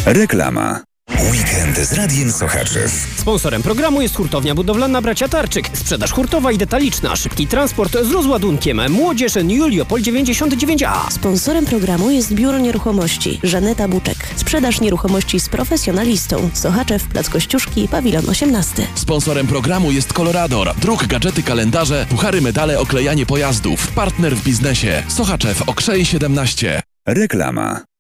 Reklama. Weekend z Radiem Sochaczew. Sponsorem programu jest hurtownia budowlana Bracia Tarczyk. Sprzedaż hurtowa i detaliczna. Szybki transport z rozładunkiem. Młodzież Juliopol 99A. Sponsorem programu jest Biuro Nieruchomości Żaneta Buczek. Sprzedaż nieruchomości z profesjonalistą. Sochaczew, Plac Kościuszki, Pawilon 18. Sponsorem programu jest Colorador. Druk, gadżety, kalendarze, puchary, medale, oklejanie pojazdów. Partner w biznesie. Sochaczew, Okrzej 17. Reklama.